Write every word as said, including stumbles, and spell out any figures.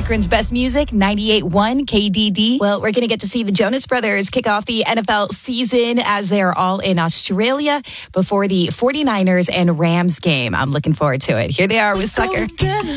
Akron's best music, ninety-eight point one K D D. Well, we're going to get to see the Jonas Brothers kick off the N F L season as they are all in Australia before the forty-niners and Rams game. I'm looking forward to it. Here they are with Sucker.